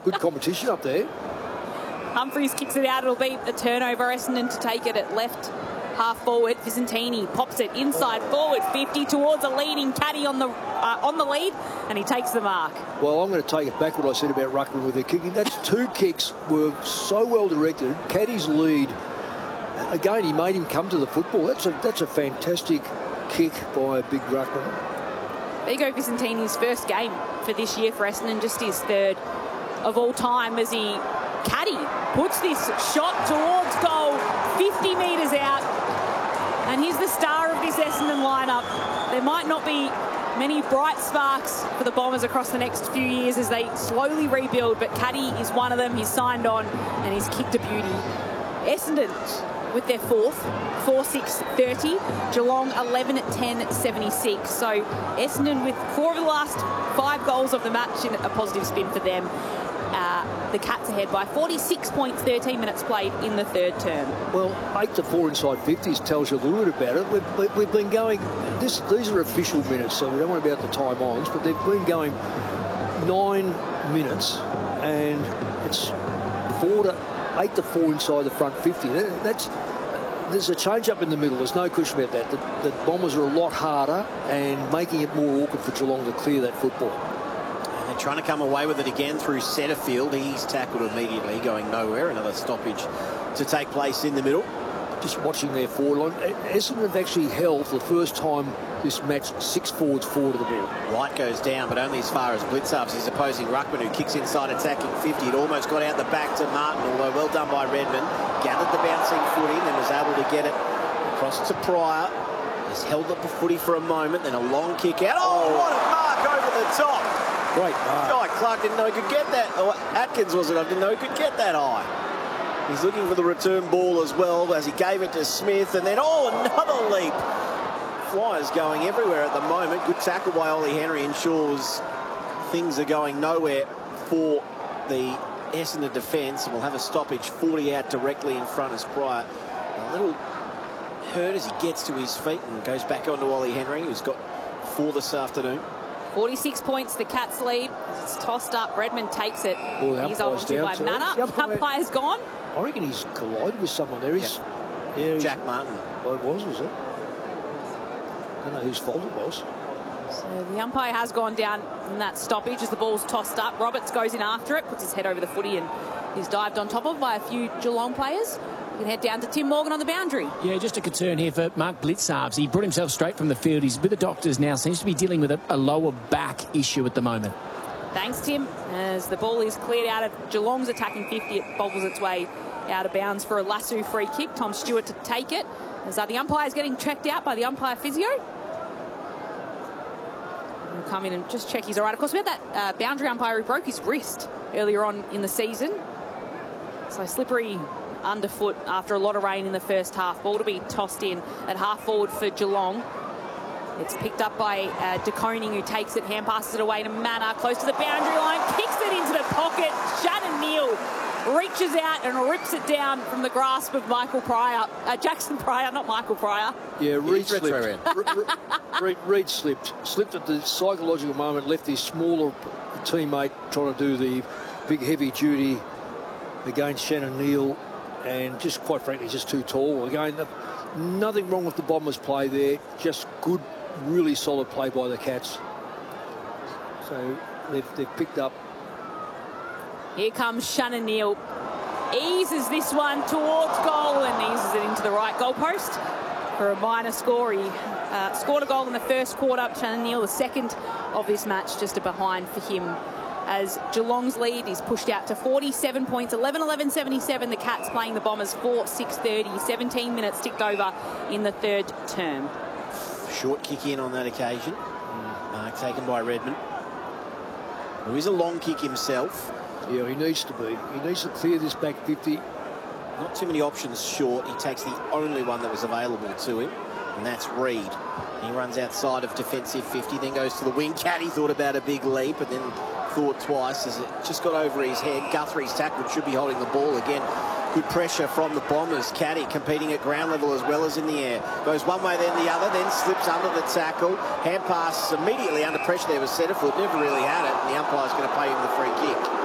Good competition up there. Humphries kicks it out. It'll be a turnover. Essendon to take it at left half forward. Vicentini pops it inside forward 50 towards a leading Caddy on the lead, and he takes the mark. Well, I'm going to take it back what I said about Ruckman with their kicking. That's two kicks were so well directed. Caddy's lead. Again, he made him come to the football. That's a fantastic kick by a big Ruckman. There you go, Vicentini's first game for this year for Essendon, just his third of all time, as he Caddy puts this shot towards goal 50 metres out, and he's the star of this Essendon lineup. There might not be many bright sparks for the Bombers across the next few years as they slowly rebuild, but Caddy is one of them. He's signed on and he's kicked a beauty. Essendon with their fourth, 4-6-30. Geelong 11-10-76. So Essendon with 4 of the last 5 goals of the match in a positive spin for them. The Cats ahead by 46 points, 13 minutes played in the third term. Well, 8-4 inside 50s tells you a little bit about it. We've been going, these are official minutes, so we don't want to be about the time-ons, but they've been going 9 minutes, and it's 8-4 inside the front 50. There's a change up in the middle. There's no question about that. The Bombers are a lot harder and making it more awkward for Geelong to clear that football. They're trying to come away with it again through centre field. He's tackled immediately, going nowhere. Another stoppage to take place in the middle. Just watching their forward line. Essendon have actually held for the first time this match 6 forwards forward of the ball. White goes down, but only as far as Blitzarves, his opposing ruckman, who kicks inside attacking 50. It almost got out the back to Martin, although well done by Redmond. Gathered the bouncing footy, then was able to get it across to Pryor. Just held up the footy for a moment, then a long kick out. Oh, what a mark over the top. Great mark. God, Clark didn't know he could get that. Or Atkins, was it? I didn't know he could get that high. He's looking for the return ball as well as he gave it to Smith, and then, another leap. Flyers going everywhere at the moment. Good tackle by Ollie Henry, ensures things are going nowhere for the Essendon defence, and we'll have a stoppage 40 out directly in front as Pryor. A little hurt as he gets to his feet and goes back onto Ollie Henry, who's got 4 this afternoon. 46 points, the Cats lead. It's tossed up. Redmond takes it. He's over to by Manor. The umpire's gone. I reckon he's collided with someone there. Jack Martin. Well, it was it? I don't know whose fault it was. So the umpire has gone down in that stoppage as the ball's tossed up. Roberts goes in after it, puts his head over the footy, and he's dived on top of by a few Geelong players. We can head down to Tim Morgan on the boundary. Yeah, just a concern here for Mark Blitzarves. He brought himself straight from the field. He's with the doctors now. Seems to be dealing with a lower back issue at the moment. Thanks, Tim. As the ball is cleared out of Geelong's attacking 50, it bobbles its way out of bounds for a Lasso free kick. Tom Stewart to take it. As the umpire's getting checked out by the umpire physio. We'll come in and just check he's all right. Of course, we had that boundary umpire who broke his wrist earlier on in the season. So slippery underfoot after a lot of rain in the first half. Ball to be tossed in at half forward for Geelong. It's picked up by De Koning, who takes it, hand passes it away to Manor, close to the boundary line, kicks it into the pocket. Shannon Neal reaches out and rips it down from the grasp of Michael Pryor. Jackson Pryor, not Michael Pryor. Yeah, Reid slipped. Reid slipped at the psychological moment, left his smaller teammate trying to do the big heavy duty against Shannon Neal, and just quite frankly just too tall. Again, nothing wrong with the Bombers' play there, just good, really solid play by the Cats. So they've picked up. Here comes Shannon Neal. Eases this one towards goal and eases it into the right goalpost for a minor score. He scored a goal in the first quarter. Shannon Neal, the second of this match, just a behind for him, as Geelong's lead is pushed out to 47 points, 11-11-77. The Cats playing the Bombers 4-6-30. 17 minutes ticked over in the third term. Short kick in on that occasion. Mark taken by Redmond, who is a long kick himself. Yeah, he needs to be. He needs to clear this back 50. Not too many options short. He takes the only one that was available to him, and that's Reid. He runs outside of defensive 50, then goes to the wing. Caddy thought about a big leap and then thought twice as it just got over his head. Guthrie's tackled, should be holding the ball again. Good pressure from the Bombers. Caddy competing at ground level as well as in the air. Goes one way, then the other, then slips under the tackle. Hand pass immediately under pressure there was Setterfield. Never really had it, and the umpire's going to pay him the free kick.